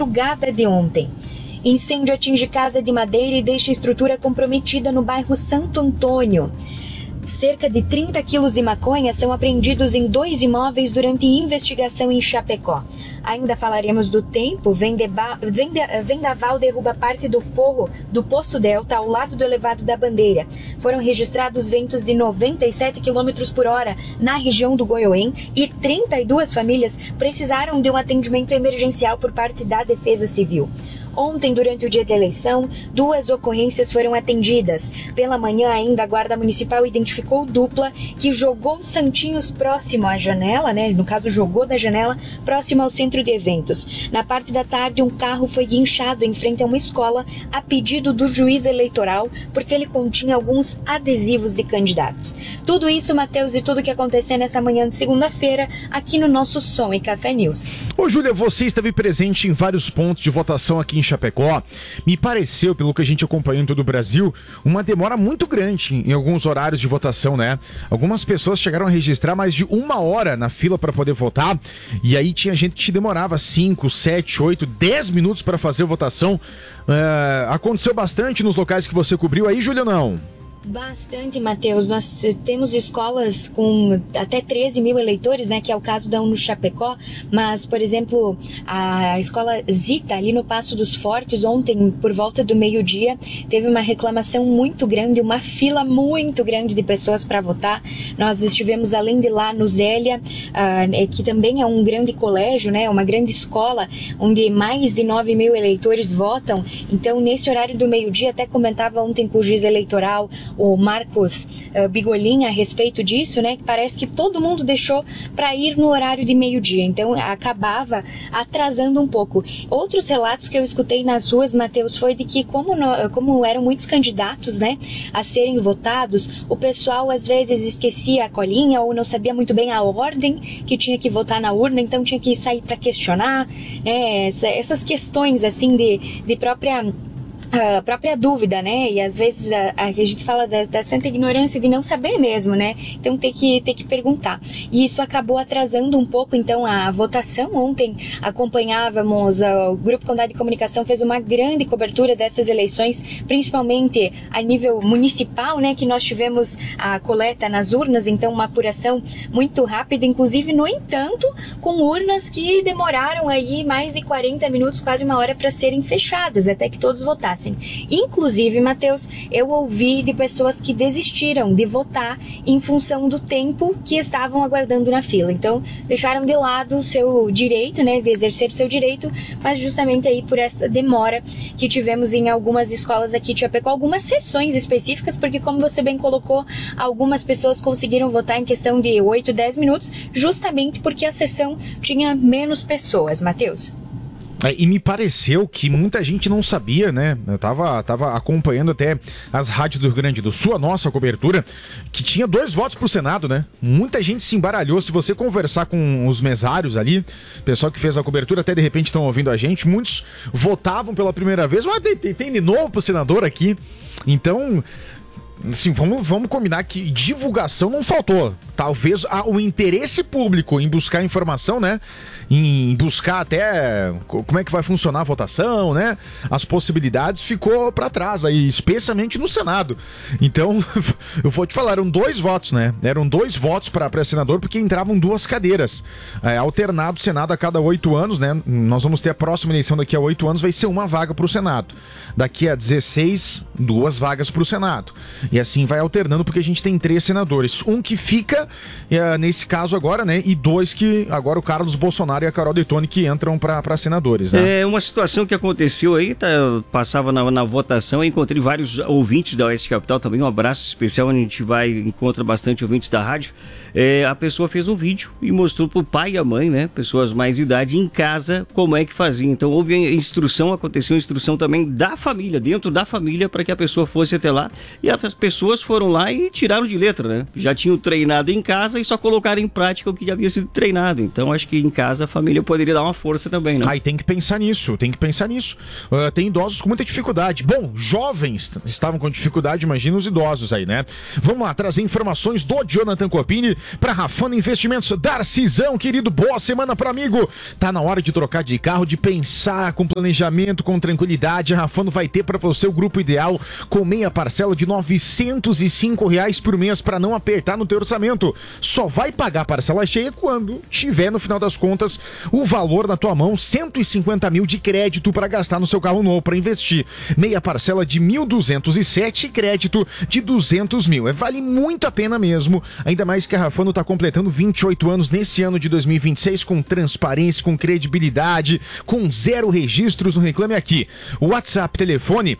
madrugada de ontem. Incêndio atinge casa de madeira e deixa estrutura comprometida no bairro Santo Antônio. Cerca de 30 quilos de maconha são apreendidos em 2 imóveis durante investigação em Chapecó. Ainda falaremos do tempo. Vendaval derruba parte do forro do Poço Delta ao lado do elevado da Bandeira. Foram registrados ventos de 97 km por hora na região do Goiôem e 32 famílias precisaram de um atendimento emergencial por parte da Defesa Civil. Ontem, durante o dia da eleição, 2 ocorrências foram atendidas. Pela manhã, ainda, a Guarda Municipal identificou dupla que jogou santinhos próximo à janela, no caso, jogou da janela, próximo ao centro de eventos. Na parte da tarde, um carro foi guinchado em frente a uma escola a pedido do juiz eleitoral, porque ele continha alguns adesivos de candidatos. Tudo isso, Matheus, e tudo o que aconteceu nessa manhã de segunda-feira, aqui no nosso Som e Café News. Ô, Júlia, você esteve presente em vários pontos de votação aqui em Chapecó. Me pareceu, pelo que a gente acompanhou em todo o Brasil, uma demora muito grande em alguns horários de votação, né? Algumas pessoas chegaram a registrar mais de 1 hora na fila para poder votar, e aí tinha gente que demorava 5, 7, 8, 10 minutos para fazer a votação. Aconteceu bastante nos locais que você cobriu aí, Júlia, não? Bastante, Matheus. Nós temos escolas com até 13 mil eleitores, que é o caso da UNO Chapecó, mas, por exemplo, a escola Zita, ali no Passo dos Fortes, ontem, por volta do meio-dia, teve uma reclamação muito grande, uma fila muito grande de pessoas para votar. Nós estivemos além de lá no Zélia, que também é um grande colégio, uma grande escola, onde mais de 9 mil eleitores votam. Então, nesse horário do meio-dia, até comentava ontem com o juiz eleitoral, o Marcos Bigolin, a respeito disso, que parece que todo mundo deixou para ir no horário de meio-dia, então acabava atrasando um pouco. Outros relatos que eu escutei nas ruas, Matheus, foi de que como eram muitos candidatos, a serem votados, o pessoal às vezes esquecia a colinha ou não sabia muito bem a ordem que tinha que votar na urna, então tinha que sair para questionar, essas questões assim de própria dúvida, e às vezes a gente fala da santa ignorância de não saber mesmo, então tem que perguntar. E isso acabou atrasando um pouco, então, a votação. Ontem acompanhávamos, o Grupo Condado de Comunicação fez uma grande cobertura dessas eleições, principalmente a nível municipal, que nós tivemos a coleta nas urnas, então uma apuração muito rápida, inclusive, no entanto, com urnas que demoraram aí mais de 40 minutos, quase 1 hora para serem fechadas, até que todos votassem. Inclusive, Matheus, eu ouvi de pessoas que desistiram de votar em função do tempo que estavam aguardando na fila. Então, deixaram de lado o seu direito, de exercer o seu direito, mas justamente aí por essa demora que tivemos em algumas escolas aqui de Chapecó, algumas sessões específicas, porque como você bem colocou, algumas pessoas conseguiram votar em questão de 8, 10 minutos, justamente porque a sessão tinha menos pessoas, Matheus. E me pareceu que muita gente não sabia, Eu tava acompanhando até as rádios do Rio Grande do Sul, a nossa cobertura, que tinha 2 votos pro Senado, Muita gente se embaralhou. Se você conversar com os mesários ali, pessoal que fez a cobertura, até de repente estão ouvindo a gente, muitos votavam pela primeira vez, mas tem de novo pro senador aqui. Então, assim, vamos combinar que divulgação não faltou. Talvez o interesse público em buscar informação, em buscar até como é que vai funcionar a votação, as possibilidades, ficou para trás aí, especialmente no Senado. Então, eu vou te falar, eram 2 votos, Eram 2 votos para senador, porque entravam 2 cadeiras. Alternado o Senado a cada 8 anos, Nós vamos ter a próxima eleição daqui a 8 anos, vai ser 1 vaga para o Senado. Daqui a 16, 2 vagas para o Senado. E assim vai alternando, porque a gente tem 3 senadores. Um que fica, nesse caso agora, e 2 que agora o Carlos Bolsonaro e a Carol Detoni que entram para senadores, É uma situação que aconteceu aí, passava na votação, eu encontrei vários ouvintes da Oeste Capital também, um abraço especial, onde a gente encontra bastante ouvintes da rádio. A pessoa fez um vídeo e mostrou pro pai e a mãe, pessoas mais de idade, em casa, como é que fazia. Então houve aconteceu a instrução também da família, dentro da família, para que a pessoa fosse até lá, e as pessoas foram lá e tiraram de letra, Já tinham treinado em casa e só colocar em prática o que já havia sido treinado. Então acho que em casa a família poderia dar uma força também, né? Aí tem que pensar nisso. Tem idosos com muita dificuldade. Bom, jovens estavam com dificuldade, imagina os idosos aí, né? Vamos lá, trazer informações do Jonathan Copini para Rafano Investimentos. Darcizão, querido, boa semana pro amigo. Tá na hora de trocar de carro, de pensar com planejamento, com tranquilidade. A Rafano vai ter para você o grupo ideal com meia parcela de R$905 por mês para não apertar no teu orçamento. Só vai pagar a parcela cheia quando tiver, no final das contas, o valor na tua mão, 150 mil de crédito para gastar no seu carro novo, para investir. Meia parcela de 1.207 e crédito de 200 mil. Vale muito a pena mesmo, ainda mais que a Rafano está completando 28 anos nesse ano de 2026 com transparência, com credibilidade, com 0 registros no Reclame Aqui. O WhatsApp, telefone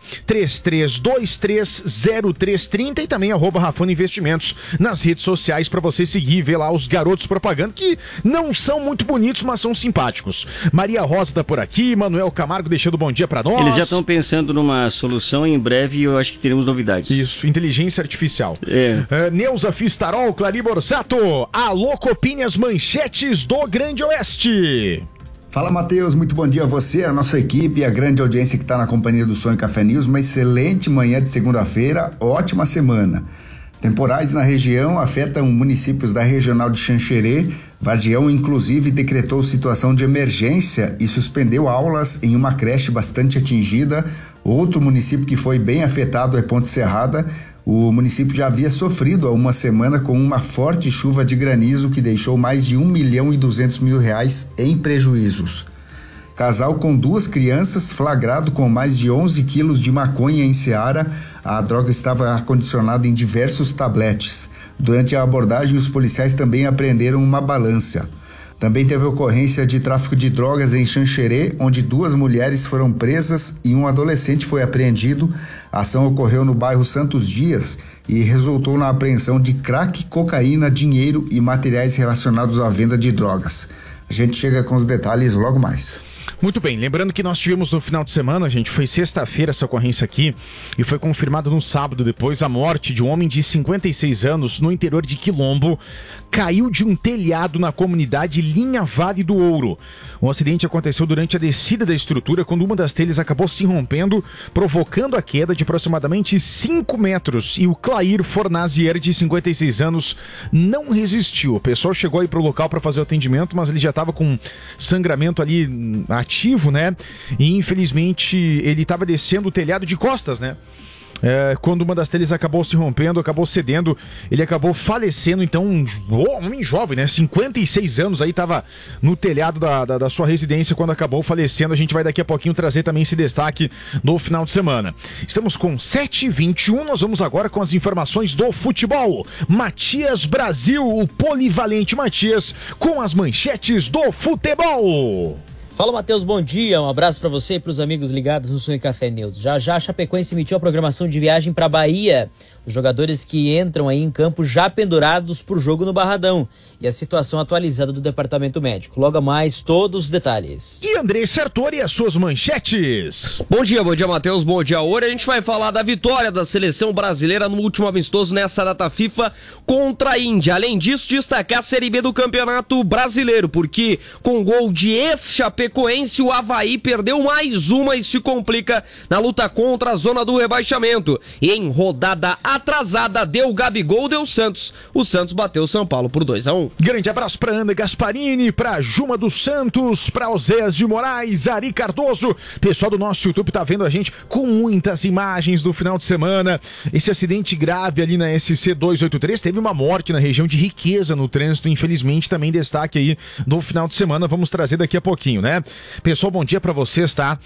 33230330 e também @Rafano Investimentos nas redes sociais para você seguir e ver lá os garotos propaganda que não são muito bonitos, mas são simpáticos. Maria Rosa tá por aqui, Manuel Camargo deixando bom dia para nós. Eles já estão pensando numa solução e em breve eu acho que teremos novidades. Isso, inteligência artificial. Neuza Fistarol, Clari Borsato, alô Copini, as manchetes do Grande Oeste. Fala, Matheus, muito bom dia a você, a nossa equipe e a grande audiência que está na companhia do Sonho Café News. Uma excelente manhã de segunda-feira, ótima semana. Temporais na região afetam municípios da regional de Xanxerê. Vargião, inclusive, decretou situação de emergência e suspendeu aulas em uma creche bastante atingida. Outro município que foi bem afetado é Ponte Serrada. O município já havia sofrido há uma semana com uma forte chuva de granizo que deixou mais de R$1.200.000 em prejuízos. Casal com 2 crianças flagrado com mais de 11 quilos de maconha em Ceará. A droga estava acondicionada em diversos tabletes. Durante a abordagem, os policiais também apreenderam uma balança. Também teve ocorrência de tráfico de drogas em Xanxerê, onde 2 mulheres foram presas e um adolescente foi apreendido. A ação ocorreu no bairro Santos Dias e resultou na apreensão de crack, cocaína, dinheiro e materiais relacionados à venda de drogas. A gente chega com os detalhes logo mais. Muito bem, lembrando que nós tivemos no final de semana, gente, foi sexta-feira essa ocorrência aqui e foi confirmado no sábado depois a morte de um homem de 56 anos no interior de Quilombo. Caiu de um telhado na comunidade Linha Vale do Ouro. O acidente aconteceu durante a descida da estrutura quando uma das telhas acabou se rompendo, provocando a queda de aproximadamente 5 metros e o Clair Fornazier, de 56 anos, não resistiu. O pessoal chegou aí para o local para fazer o atendimento, mas ele já estava com sangramento ali ativo, né? E infelizmente ele estava descendo o telhado de costas, né? Quando uma das telhas acabou se rompendo, acabou cedendo, ele acabou falecendo. Então, um homem jovem, né? 56 anos, aí estava no telhado da sua residência quando acabou falecendo. A gente vai daqui a pouquinho trazer também esse destaque do final de semana. Estamos com 7h21, nós vamos agora com as informações do futebol. Matias Brasil, o polivalente Matias, com as manchetes do futebol. Fala, Matheus, bom dia, um abraço pra você e pros amigos ligados no Sonho Café News. Já a Chapecoense emitiu a programação de viagem pra Bahia. Os jogadores que entram aí em campo já pendurados pro jogo no Barradão. E a situação atualizada do departamento médico. Logo a mais, todos os detalhes. E Andrei Sartori, as suas manchetes. Bom dia, Matheus, bom dia. Hoje a gente vai falar da vitória da seleção brasileira no último amistoso nessa data FIFA contra a Índia. Além disso, destacar a Série B do Campeonato Brasileiro, porque com gol de ex-Chapecoense, o Avaí perdeu mais uma e se complica na luta contra a zona do rebaixamento. E em rodada atrasada, deu Gabigol, deu Santos. O Santos bateu o São Paulo por 2-1. Grande abraço para Ana Gasparini, para Juma dos Santos, para Oséias de Moraes, Ari Cardoso. Pessoal do nosso YouTube tá vendo a gente com muitas imagens do final de semana. Esse acidente grave ali na SC 283, teve uma morte na região de Riqueza no trânsito, infelizmente também destaque aí do final de semana, vamos trazer daqui a pouquinho, né? Pessoal, bom dia para vocês, tá?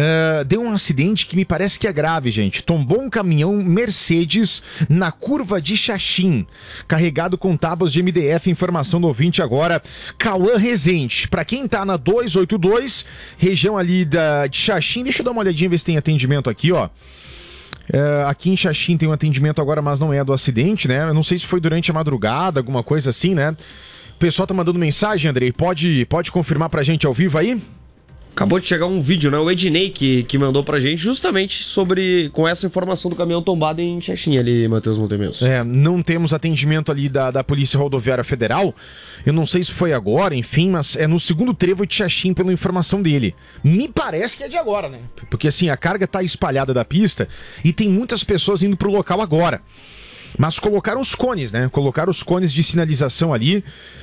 Deu um acidente que me parece que é grave, gente. Tombou um caminhão Mercedes na curva de Xaxim, carregado com tábuas de MDF. Informação do ouvinte agora, Cauã Rezende. Pra quem tá na 282, região ali de Xaxim, deixa eu dar uma olhadinha, ver se tem atendimento aqui, ó. Aqui em Xaxim tem um atendimento agora, mas não é do acidente, né? Eu não sei se foi durante a madrugada, alguma coisa assim, né? O pessoal tá mandando mensagem, Andrei, pode confirmar pra gente ao vivo aí? Acabou de chegar um vídeo, né? O Ednei que mandou pra gente justamente com essa informação do caminhão tombado em Xaxim ali, Matheus Montemeso. Não temos atendimento ali da Polícia Rodoviária Federal. Eu não sei se foi agora, enfim, mas é no segundo trevo de Xaxim pela informação dele. Me parece que é de agora, né? Porque assim, a carga tá espalhada da pista e tem muitas pessoas indo pro local agora. Mas colocaram os cones, né? Colocaram os cones de sinalização ali.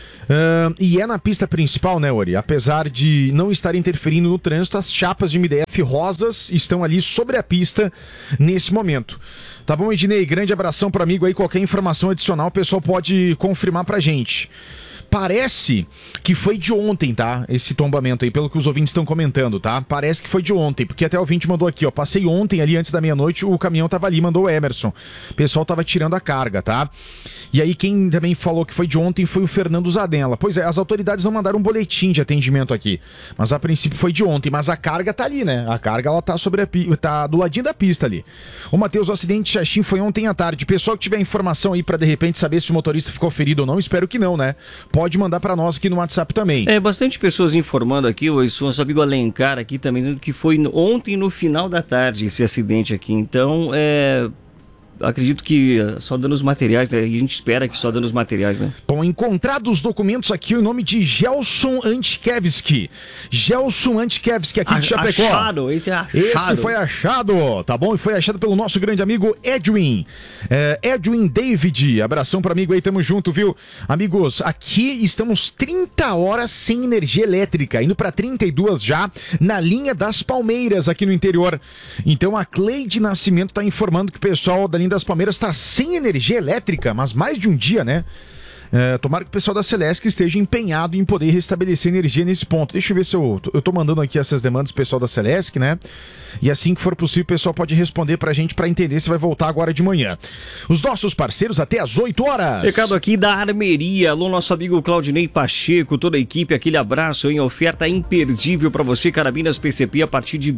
E é na pista principal, né, Ori? Apesar de não estar interferindo no trânsito, as chapas de MDF rosas estão ali sobre a pista nesse momento. Tá bom, Ednei? Grande abração pro amigo aí. Qualquer informação adicional o pessoal pode confirmar pra gente. Parece que foi de ontem, tá? Esse tombamento aí, pelo que os ouvintes estão comentando, tá? Parece que foi de ontem, porque até o ouvinte mandou aqui, ó. Passei ontem ali antes da meia-noite, o caminhão tava ali, mandou o Emerson. O pessoal tava tirando a carga, tá? E aí quem também falou que foi de ontem foi o Fernando Zadella. Pois é, as autoridades não mandaram um boletim de atendimento aqui, mas a princípio foi de ontem, mas a carga tá ali, né? A carga, ela tá tá do ladinho da pista ali. Ô, Matheus, o acidente de Xaxim foi ontem à tarde. Pessoal que tiver informação aí pra de repente saber se o motorista ficou ferido ou não, espero que não, né? Pode mandar pra nós aqui no WhatsApp também. Bastante pessoas informando aqui, o nosso amigo Alencar aqui também, dizendo que foi ontem no final da tarde esse acidente aqui. Então, acredito que só danos materiais, né? A gente espera que só danos materiais, né? Bom, encontrados documentos aqui, o nome de Gelson Antkevski. Gelson Antkevski aqui de Chapecó. Achado, esse foi achado, tá bom? E foi achado pelo nosso grande amigo Edwin. Edwin David, abração pro amigo aí, tamo junto, viu? Amigos, aqui estamos 30 horas sem energia elétrica, indo pra 32 já, na linha das Palmeiras, aqui no interior. Então a Cleide Nascimento tá informando que o pessoal da linha das Palmeiras está sem energia elétrica, mas mais de um dia, né? Tomara que o pessoal da Celesc esteja empenhado em poder restabelecer energia nesse ponto. Deixa eu ver se eu tô mandando aqui essas demandas pro pessoal da Celesc, né? E assim que for possível, o pessoal pode responder pra gente pra entender se vai voltar agora de manhã. Os nossos parceiros até às 8 horas. Recado aqui da Armeria. Alô, nosso amigo Claudinei Pacheco, toda a equipe, aquele abraço em oferta imperdível pra você. Carabinas PCP a partir de R$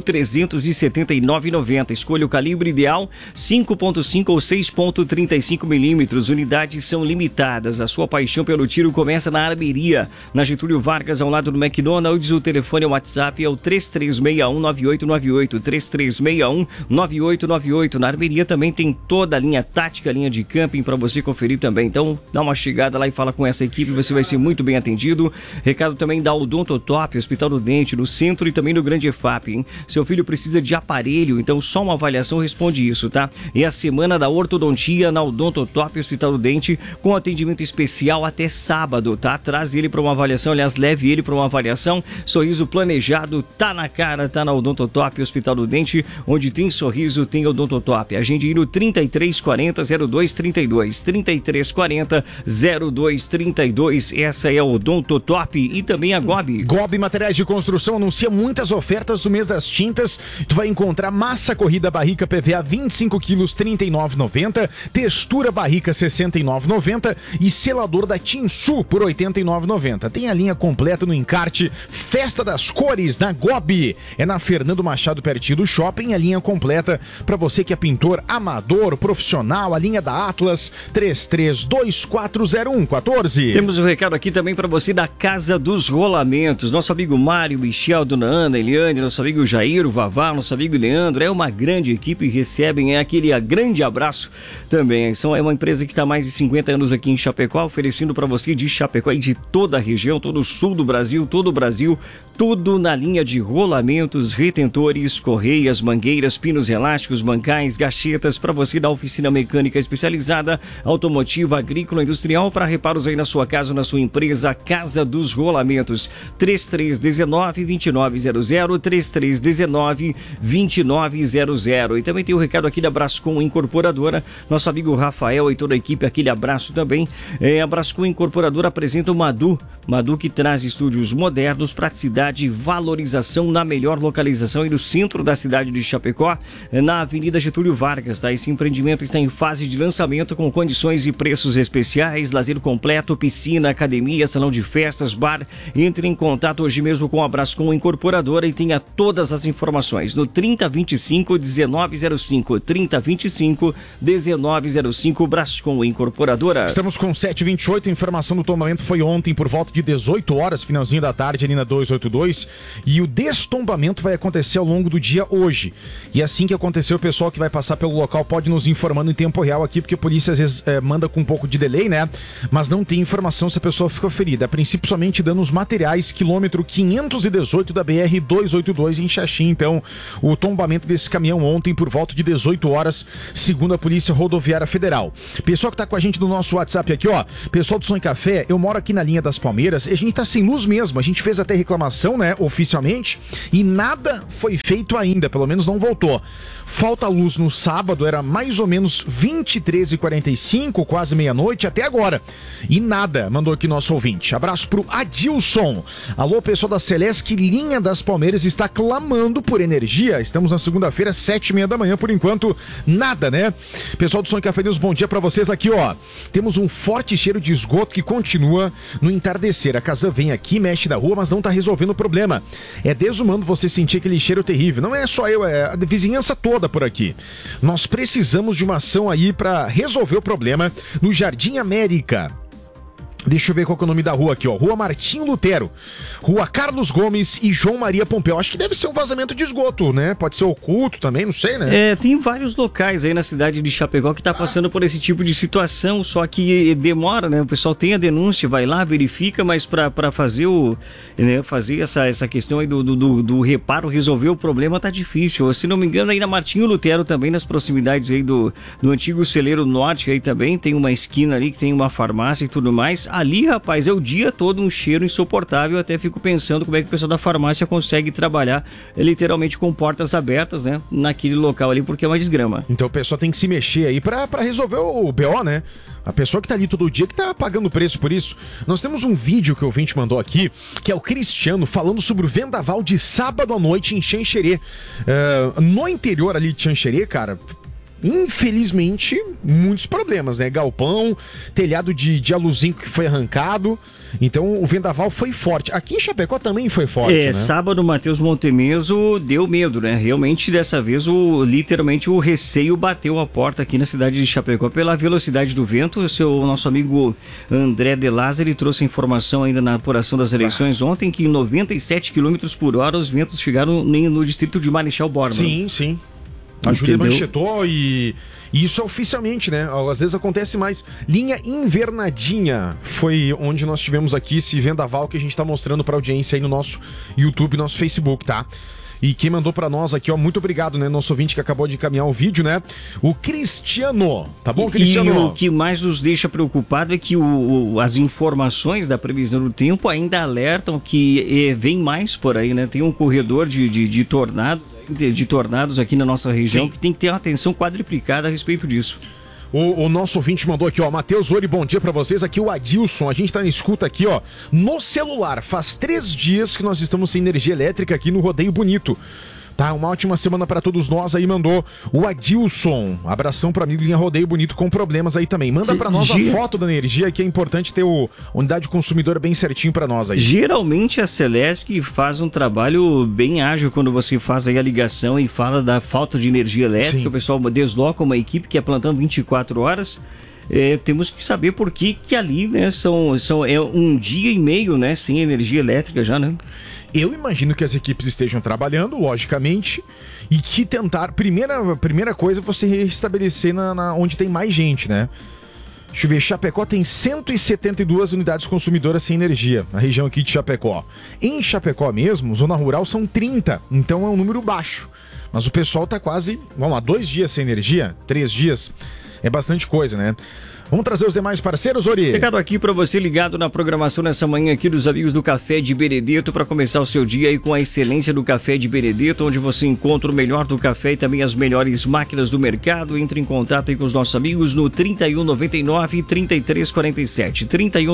2.379,90. Escolha o calibre ideal, 5.5 ou 6.35 milímetros. Unidades são limitadas. A sua paixão pelo tiro começa na Armeria. Na Getúlio Vargas, ao lado do McDonald's. O telefone e o WhatsApp é o 3361-9898. 3361-9898. Na Armeria também tem toda a linha tática, linha de camping para você conferir também. Então, dá uma chegada lá e fala com essa equipe, você vai ser muito bem atendido. Recado também da Odontotop, Hospital do Dente, no centro e também no Grande EFAP, hein? Seu filho precisa de aparelho, então só uma avaliação responde isso, tá? É a semana da ortodontia na Odontotop, Hospital do Dente, com atendimento especial até sábado, tá? Traz ele para uma avaliação, aliás, leve ele para uma avaliação. Sorriso planejado, tá na cara, tá na Odontotop, Hospital do Dente, onde tem sorriso, tem Odontotop. Agende aí no 3340-0232, 3340-0232, essa é a Odontotop e também a Gobi. Gobi Materiais de Construção anuncia muitas ofertas no mês das tintas. Tu vai encontrar massa corrida barrica PVA 25 quilos, R$ 39,90, textura barrica 69,90 e selador da Tinsu por R$ 89,90. Tem a linha completa no encarte Festa das Cores na Gobi. É na Fernando Machado, pertinho do shopping, a linha completa para você que é pintor amador, profissional, a linha da Atlas, 33240114. Temos um recado aqui também para você da Casa dos Rolamentos. Nosso amigo Mário, Michel, Dona Ana, Eliane, nosso amigo Jair, o Vavá, nosso amigo Leandro, é uma grande equipe e recebem aquele grande abraço também. É uma empresa que está há mais de 50 anos aqui em Chapecó, oferecendo para você de Chapecó e de toda a região, todo o sul do Brasil, todo o Brasil, tudo na linha de rolamentos, retentores, correias, mangueiras, pinos elásticos, bancais, gachetas, para você da oficina mecânica especializada, automotiva, agrícola, industrial, para reparos aí na sua casa, na sua empresa, Casa dos Rolamentos, 3319-2900, 3319-2900. E também tem o recado aqui da Brascom Incorporadora, nosso amigo Rafael e toda a equipe, aquele abraço também. A Brascom Incorporadora apresenta o Madu que traz estúdios modernos, praticidade e valorização na melhor localização e no centro da cidade de Chapecó, na Avenida Getúlio Vargas, tá? Esse empreendimento está em fase de lançamento com condições e preços especiais, lazer completo, piscina, academia, salão de festas, bar. Entre em contato hoje mesmo com a Brascom Incorporadora e tenha todas as informações no 3025-1905, 3025-1905, Brascom Incorporadora. Estamos com 7h28, a informação do tombamento foi ontem por volta de 18 horas, finalzinho da tarde ali na 282, e o destombamento vai acontecer ao longo do dia hoje. E assim que acontecer, o pessoal que vai passar pelo local pode nos informando em tempo real aqui, porque a polícia às vezes manda com um pouco de delay, né? Mas não tem informação se a pessoa ficou ferida. A princípio, somente danos materiais, quilômetro 518 da BR-282 em Xaxim. Então, o tombamento desse caminhão ontem por volta de 18 horas, segundo a Polícia Rodoviária Federal. Pessoal que tá com a gente no nosso WhatsApp aqui, ó, pessoal do Sonho Café, eu moro aqui na linha das Palmeiras e a gente tá sem luz mesmo, a gente fez até reclamação, né, oficialmente, e nada foi feito ainda, pelo menos não voltou. Falta luz no sábado, era mais ou menos 23h45, quase meia-noite, até agora. E nada, mandou aqui nosso ouvinte. Abraço pro Adilson. Alô, pessoal da Celesc, linha das Palmeiras está clamando por energia. Estamos na segunda-feira, 7h30 da manhã, por enquanto, nada, né? Pessoal do Sonho Café News, bom dia pra vocês aqui, ó. Temos um forte cheiro de esgoto que continua no entardecer. A Casan vem aqui, mexe na rua, mas não tá resolvendo o problema. É desumano você sentir aquele cheiro terrível. Não é só eu, é a vizinhança toda por aqui. Nós precisamos de uma ação aí para resolver o problema no Jardim América. Deixa eu ver qual que é o nome da rua aqui, ó. Rua Martinho Lutero, Rua Carlos Gomes e João Maria Pompeu. Acho que deve ser um vazamento de esgoto, né? Pode ser oculto também, não sei, né? Tem vários locais aí na cidade de Chapecó que tá passando por esse tipo de situação, só que demora, né? O pessoal tem a denúncia, vai lá, verifica, mas para fazer fazer essa questão aí do reparo, resolver o problema tá difícil. Se não me engano, aí na Martinho Lutero também, nas proximidades aí do antigo Celeiro Norte, aí também tem uma esquina ali que tem uma farmácia e tudo mais. Ali, rapaz, é o dia todo um cheiro insuportável. Eu até fico pensando como é que o pessoal da farmácia consegue trabalhar literalmente com portas abertas, né? Naquele local ali, porque é uma desgrama. Então o pessoal tem que se mexer aí pra resolver o BO, né? A pessoa que tá ali todo dia que tá pagando preço por isso. Nós temos um vídeo que o ouvinte mandou aqui, que é o Cristiano falando sobre o vendaval de sábado à noite em Xanxerê. No interior ali de Xanxerê, cara, infelizmente, muitos problemas, né? Galpão, telhado de aluzinho que foi arrancado. Então, o vendaval foi forte. Aqui em Chapecó também foi forte, né? Sábado, Matheus Montemeso deu medo, né? Realmente, dessa vez, literalmente, o receio bateu a porta aqui na cidade de Chapecó pela velocidade do vento. O nosso amigo André De Lázari trouxe informação ainda na apuração das eleições ontem que em 97 km por hora os ventos chegaram no distrito de Marechal Borba. Sim, sim. A Júlia manchetou e isso é oficialmente, né? Às vezes acontece mais. Linha Invernadinha foi onde nós tivemos aqui esse vendaval que a gente tá mostrando pra audiência aí no nosso YouTube, nosso Facebook, tá? E quem mandou pra nós aqui, ó, muito obrigado, né? Nosso ouvinte que acabou de encaminhar o vídeo, né? O Cristiano, tá bom, Cristiano? E o que mais nos deixa preocupado é que as informações da previsão do tempo ainda alertam que vem mais por aí, né? Tem um corredor de tornados aqui na nossa região. Sim. Que tem que ter uma atenção quadriplicada a respeito disso. O nosso ouvinte mandou aqui, ó, Matheus Ori, bom dia pra vocês, aqui o Adilson, a gente tá na escuta aqui, ó, no celular, faz 3 dias que nós estamos sem energia elétrica aqui no Rodeio Bonito. Tá, uma ótima semana pra todos nós aí, mandou o Adilson. Abração pra mim, linha Rodeio Bonito, com problemas aí também. Manda pra nós a foto da energia, que é importante ter a unidade consumidora bem certinho pra nós aí. Geralmente a Celesc faz um trabalho bem ágil quando você faz aí a ligação e fala da falta de energia elétrica. Sim. O pessoal desloca uma equipe que é plantão 24 horas. Temos que saber por que ali, né, é um dia e meio, né, sem energia elétrica já, né? Eu imagino que as equipes estejam trabalhando, logicamente, e que tentar... Primeira coisa é você restabelecer onde tem mais gente, né? Deixa eu ver, Chapecó tem 172 unidades consumidoras sem energia, na região aqui de Chapecó. Em Chapecó mesmo, zona rural, são 30, então é um número baixo. Mas o pessoal tá quase, 2 dias sem energia, 3 dias, é bastante coisa, né? Vamos trazer os demais parceiros, Ori? Recado aqui para você ligado na programação nessa manhã aqui dos amigos do Café de Benedetto, para começar o seu dia aí com a excelência do Café de Benedetto, onde você encontra o melhor do café e também as melhores máquinas do mercado. Entre em contato aí com os nossos amigos no 3199-3347.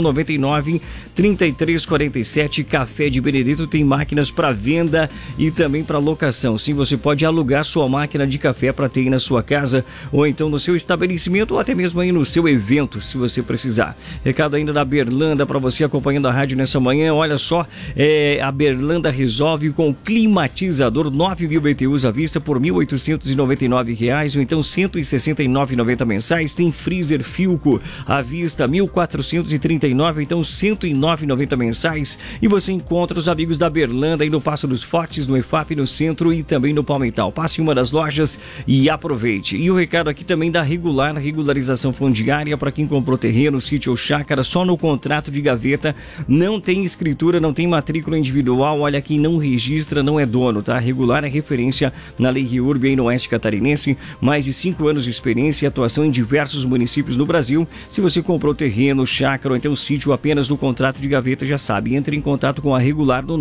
3199-3347. Café de Benedetto tem máquinas para venda e também para locação. Sim, você pode alugar sua máquina de café para ter aí na sua casa ou então no seu estabelecimento ou até mesmo aí no seu evento vento, se você precisar. Recado ainda da Berlanda para você acompanhando a rádio nessa manhã. Olha só, a Berlanda resolve com climatizador 9.000 BTUs à vista por R$ 1.899, ou então R$ 169,90 mensais. Tem freezer Filco à vista R$ 1.439, ou então R$ 109,90 mensais. E você encontra os amigos da Berlanda aí no Passo dos Fortes, no EFAP, no centro e também no Palmital. Passe em uma das lojas e aproveite. E o recado aqui também da regularização fundiária para quem comprou terreno, sítio ou chácara só no contrato de gaveta, não tem escritura, não tem matrícula individual. Olha, quem não registra não é dono, tá? Regular é referência na Lei REURB aí no Oeste Catarinense, mais de 5 anos de experiência e atuação em diversos municípios no Brasil. Se você comprou terreno, chácara ou então sítio apenas no contrato de gaveta, já sabe, entre em contato com a Regular no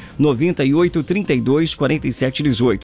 998324718.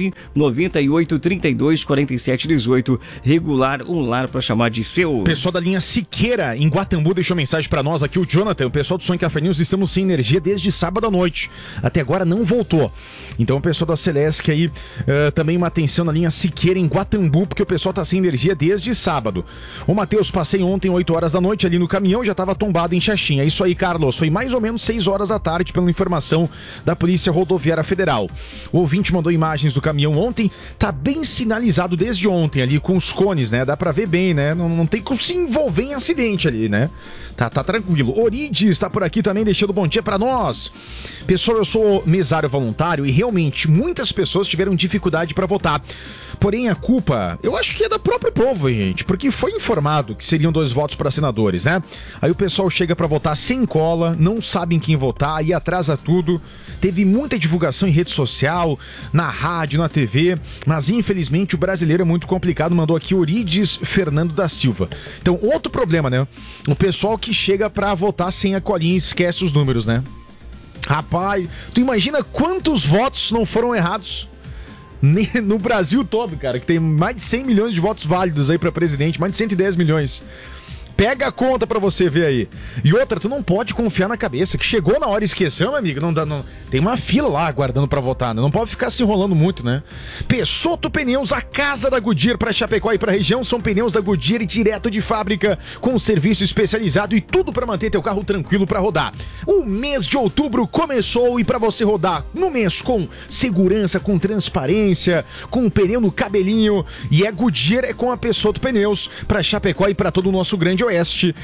998324718. Regular, um lar para chamar de seu. O pessoal da linha Siqueira, em Guatambu, deixou mensagem pra nós aqui, o Jonathan, o pessoal do Sonho Café News, estamos sem energia desde sábado à noite. Até agora não voltou. Então o pessoal da Celesc aí, também uma atenção na linha Siqueira, em Guatambu, porque o pessoal tá sem energia desde sábado. Ô Matheus, passei ontem 8 horas da noite ali no caminhão, já tava tombado em Xaxim. É isso aí, Carlos, foi mais ou menos 6 horas da tarde, pela informação da Polícia Rodoviária Federal. O ouvinte mandou imagens do caminhão ontem, tá bem sinalizado desde ontem ali, com os cones, né? Dá pra ver bem, né? Não tem como se envolver em acidente ali, né? Tá tranquilo. Orides tá por aqui também, deixando bom dia pra nós. Pessoal, eu sou mesário voluntário e realmente muitas pessoas tiveram dificuldade pra votar. Porém, a culpa, eu acho que é do próprio povo, gente, porque foi informado que seriam 2 votos para senadores, né? Aí o pessoal chega pra votar sem cola, não sabem quem votar, aí atrasa tudo. Teve muita divulgação em rede social, na rádio, na TV, mas infelizmente o brasileiro é muito complicado. Mandou aqui Orides Fernando da Silva. Então, outro problema, né? O pessoal que chega pra votar sem a colinha e esquece os números, né? Rapaz, tu imagina quantos votos não foram errados no Brasil todo, cara, que tem mais de 100 milhões de votos válidos aí pra presidente, mais de 110 milhões. Pega a conta pra você ver aí. E outra, tu não pode confiar na cabeça, que chegou na hora e esqueceu, meu amigo, não, tem uma fila lá aguardando pra votar, né? Não pode ficar se enrolando muito, né? Peixoto Pneus, a casa da Goodyear pra Chapecó e pra região, são pneus da Goodyear direto de fábrica, com serviço especializado e tudo pra manter teu carro tranquilo pra rodar. O mês de outubro começou e pra você rodar no mês com segurança, com transparência, com o pneu no cabelinho, e é Goodyear, é com a Peixoto Pneus pra Chapecó e pra todo o nosso grande Oeste.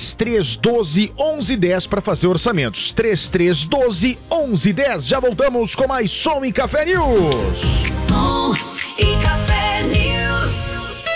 3312-1110 para fazer orçamentos. 3312-1110. Já voltamos com mais Som e Café News. Som e Café News.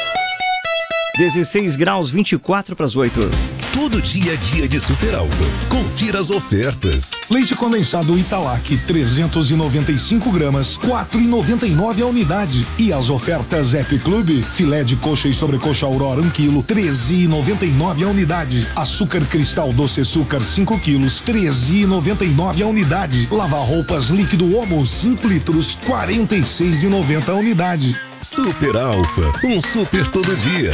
16 graus, 24 para as 8. Todo dia é dia de Super Alfa. Confira as ofertas. Leite condensado Italac 395 gramas, 4,99 a unidade. E as ofertas Happy Club, filé de coxa e sobrecoxa Aurora 1 kg, 13,99 a unidade. Açúcar cristal doce açúcar 5 quilos, 13,99 a unidade. Lavar roupas líquido Omo 5 litros, 46,90 a unidade. Super Alfa, um super todo dia.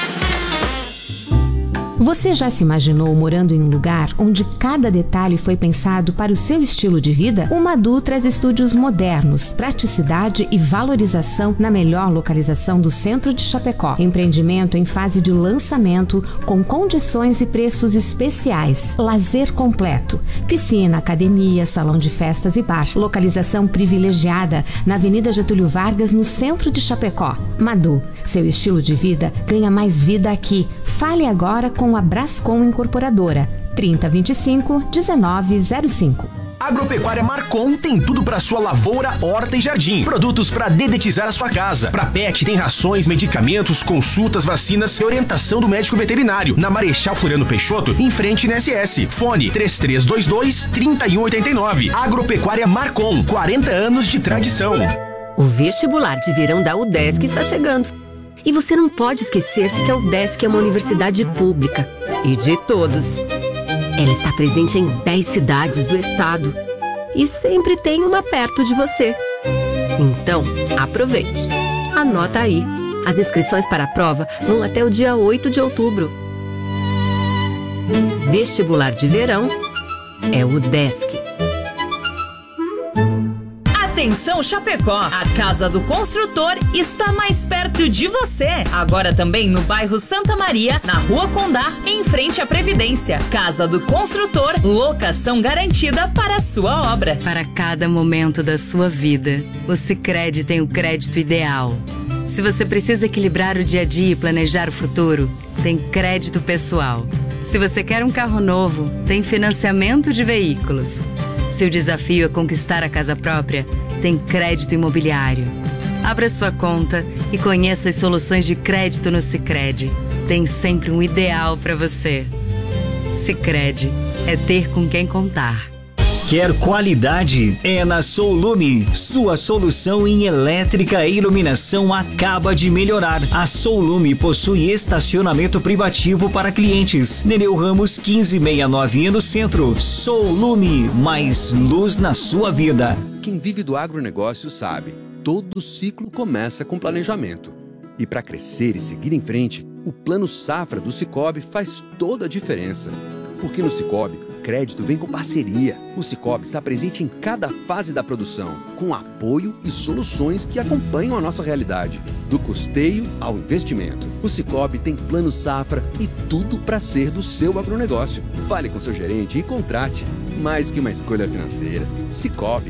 Você já se imaginou morando em um lugar onde cada detalhe foi pensado para o seu estilo de vida? O Madu traz estúdios modernos, praticidade e valorização na melhor localização do centro de Chapecó. Empreendimento em fase de lançamento, com condições e preços especiais. Lazer completo, piscina, academia, salão de festas e bar. Localização privilegiada na Avenida Getúlio Vargas, no centro de Chapecó. Madu, seu estilo de vida ganha mais vida aqui. Fale agora com a Brascom Incorporadora, 3025-1905. Agropecuária Marcon tem tudo para sua lavoura, horta e jardim. Produtos para dedetizar a sua casa. Para pet tem rações, medicamentos, consultas, vacinas e orientação do médico veterinário. Na Marechal Floriano Peixoto, em frente na SS. Fone 3322-3189. Agropecuária Marcon, 40 anos de tradição. O vestibular de verão da UDESC está chegando. E você não pode esquecer que a UDESC é uma universidade pública e de todos. Ela está presente em 10 cidades do estado e sempre tem uma perto de você. Então, aproveite. Anota aí. As inscrições para a prova vão até o dia 8 de outubro. Vestibular de verão é UDESC. Atenção Chapecó, a Casa do Construtor está mais perto de você. Agora também no bairro Santa Maria, na Rua Condá, em frente à Previdência. Casa do Construtor, locação garantida para a sua obra. Para cada momento da sua vida, o Sicredi tem o crédito ideal. Se você precisa equilibrar o dia a dia e planejar o futuro, tem crédito pessoal. Se você quer um carro novo, tem financiamento de veículos. Se o desafio é conquistar a casa própria, tem crédito imobiliário. Abra sua conta e conheça as soluções de crédito no Sicredi. Tem sempre um ideal para você. Sicredi é ter com quem contar. Quer qualidade? É na Soulume. Sua solução em elétrica e iluminação acaba de melhorar. A Soulume possui estacionamento privativo para clientes. Nereu Ramos 1569 no centro. Soulume, mais luz na sua vida. Quem vive do agronegócio sabe, todo ciclo começa com planejamento. E para crescer e seguir em frente, o Plano Safra do Sicoob faz toda a diferença. Porque no Sicoob, crédito vem com parceria. O Sicoob está presente em cada fase da produção, com apoio e soluções que acompanham a nossa realidade, do custeio ao investimento. O Sicoob tem Plano Safra e tudo para ser do seu agronegócio. Fale com seu gerente e contrate. Mais que uma escolha financeira. Sicoob.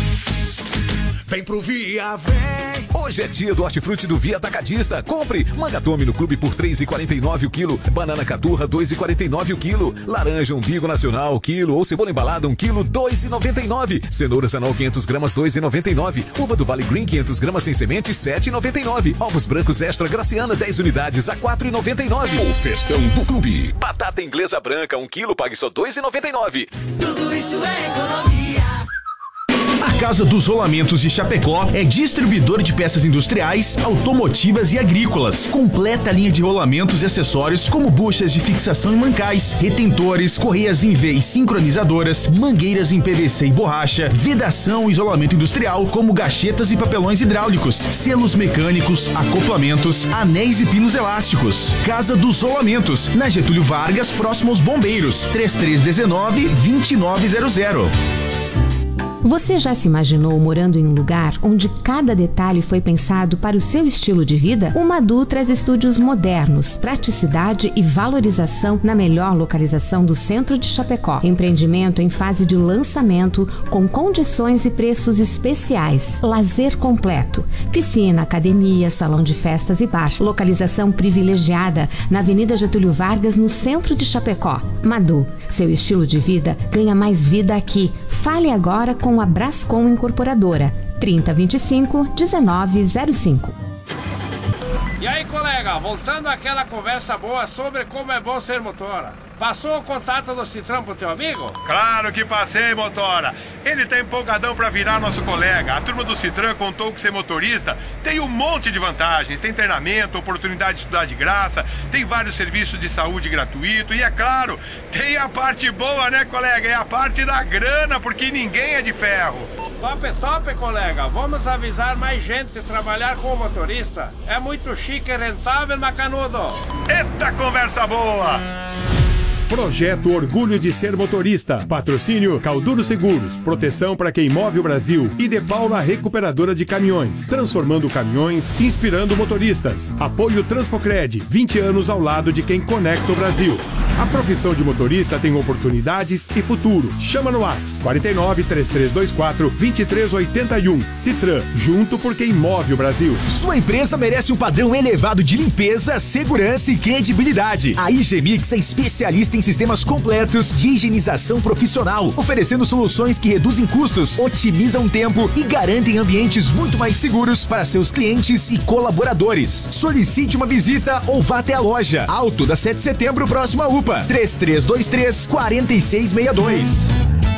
Vem pro Via, vem! Hoje é dia do hortifruti do Via Atacadista. Compre manga tome no clube por R$ 3,49 o quilo, banana caturra R$ 2,49 o quilo, laranja umbigo nacional o quilo ou cebola embalada 1 quilo R$ 2,99. Cenoura sanol 500 gramas R$ 2,99. Uva do Vale Green 500 gramas sem semente R$ 7,99. Ovos brancos extra Graciana 10 unidades a R$ 4,99. O festão do clube. Batata inglesa branca 1 quilo pague só R$ 2,99. Tudo isso é economia. A Casa dos Rolamentos de Chapecó é distribuidor de peças industriais, automotivas e agrícolas. Completa linha de rolamentos e acessórios como buchas de fixação e mancais, retentores, correias em V e sincronizadoras, mangueiras em PVC e borracha, vedação e isolamento industrial como gachetas e papelões hidráulicos, selos mecânicos, acoplamentos, anéis e pinos elásticos. Casa dos Rolamentos, na Getúlio Vargas, próximo aos Bombeiros, 3319-2900. Você já se imaginou morando em um lugar onde cada detalhe foi pensado para o seu estilo de vida? O Madu traz estúdios modernos, praticidade e valorização na melhor localização do centro de Chapecó. Empreendimento em fase de lançamento com condições e preços especiais. Lazer completo. Piscina, academia, salão de festas e bar. Localização privilegiada na Avenida Getúlio Vargas, no centro de Chapecó. Madu, seu estilo de vida ganha mais vida aqui. Fale agora com a Brascom Incorporadora, 3025-1905. E aí, colega, voltando àquela conversa boa sobre como é bom ser motora. Passou o contato do Citrão pro teu amigo? Claro que passei, motora. Ele tá empolgadão pra virar nosso colega. A turma do Citrão contou que ser motorista tem um monte de vantagens. Tem treinamento, oportunidade de estudar de graça, tem vários serviços de saúde gratuito e, é claro, tem a parte boa, né, colega? É a parte da grana, porque ninguém é de ferro. Top, top, colega. Vamos avisar mais gente trabalhar como motorista. É muito chique e rentável, macanudo. Eita conversa boa! Projeto Orgulho de Ser Motorista. Patrocínio Calduro Seguros. Proteção para quem move o Brasil. E De Paula Recuperadora de Caminhões. Transformando caminhões, inspirando motoristas. Apoio Transpocred. 20 anos ao lado de quem conecta o Brasil. A profissão de motorista tem oportunidades e futuro. Chama no WhatsApp 49 3324 2381. Citran. Junto por quem move o Brasil. Sua empresa merece um padrão elevado de limpeza, segurança e credibilidade. A IG Mix é especialista em sistemas completos de higienização profissional, oferecendo soluções que reduzem custos, otimizam tempo e garantem ambientes muito mais seguros para seus clientes e colaboradores. Solicite uma visita ou vá até a loja. Alto da 7 de setembro, próximo à UPA. 3323-4662.